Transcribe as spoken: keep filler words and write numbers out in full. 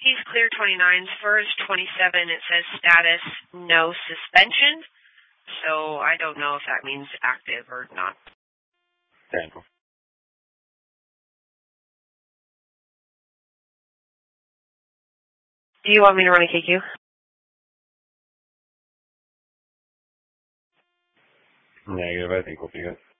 He's clear twenty-nines. For his twenty-seven, it says status, no suspension. So I don't know if that means active or not. Thank you. Do you want me to run a K Q? Negative, I think we'll be good.